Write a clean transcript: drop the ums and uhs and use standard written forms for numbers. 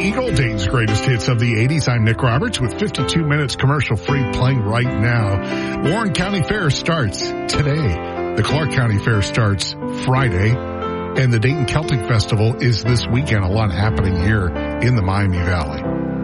Eagle, Dayton's greatest hits of the 80s. I'm Nick Roberts with 52 minutes commercial free playing right now. Warren County Fair starts today. The Clark County Fair starts Friday. And the Dayton Celtic Festival is this weekend. A lot happening here in the Miami Valley.